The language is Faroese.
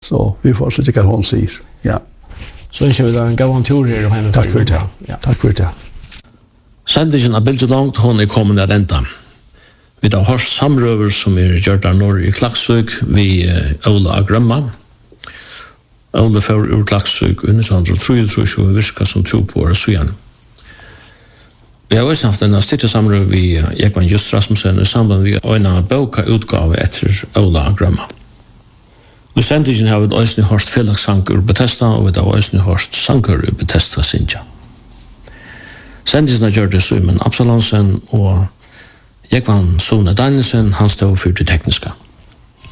Så vi får så tycka hon säger. Ja. Så ønsker vi da en gav tur i det hjemme. Tack för det. Ja. Tack för det. Sendingen av Bildet Langt, hon kommer at enda. Vi har hørt samrøver som gjort av Norge i Klaksvik, vi Ola Agrømma. Ola får ur Klaksvik under 1923 og virka som tro på året søgjen. Vi har også haft en styrte samrøver vi Jekvann Just Rasmussen i samband vi øyne boka utgave etter Ola Agrømma. Vi sendingen har vi også hørt fellagsanker ur Bethesda, og vi har også hørt sanker ur Bethesda Sintja. Sendingen har gjort det Simon Absalonsen og Jekvann Sone Danielsen, han stod for det tekniska.